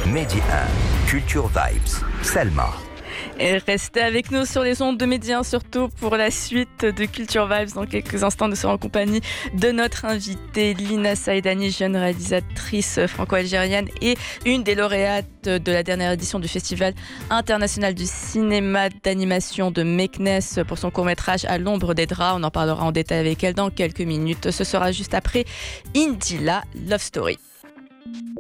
Medi 1, Culture Vibes, Selma. Et restez avec nous sur les ondes de Medi 1, surtout pour la suite de Culture Vibes. Dans quelques instants, nous serons en compagnie de notre invitée Lina Saïdani, jeune réalisatrice franco-algérienne et une des lauréates de la dernière édition du Festival international du cinéma d'animation de Meknes pour son court-métrage À l'ombre des draps. On en parlera en détail avec elle dans quelques minutes. Ce sera juste après Indila Love Story.